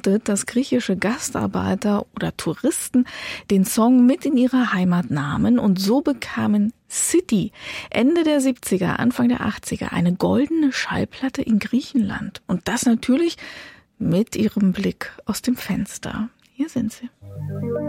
vermutet, dass griechische Gastarbeiter oder Touristen den Song mit in ihre Heimat nahmen und so bekamen City Ende der 70er, Anfang der 80er eine goldene Schallplatte in Griechenland. Und das natürlich mit ihrem Blick aus dem Fenster. Hier sind sie.